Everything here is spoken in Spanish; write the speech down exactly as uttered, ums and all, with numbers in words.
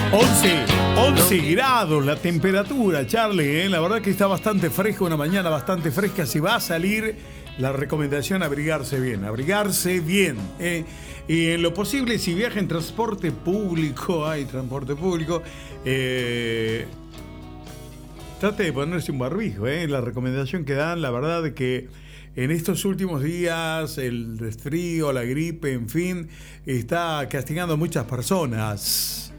once, once grados la temperatura, Charlie, ¿eh? La verdad que está bastante fresco, una mañana bastante fresca. Si va a salir, la recomendación abrigarse bien, abrigarse bien, ¿eh? Y en lo posible, si viaja en transporte público, hay transporte público, eh, trate de ponerse un barbijo, ¿eh? La recomendación que dan, la verdad es que en estos últimos días el resfrío, la gripe, en fin, está castigando a muchas personas.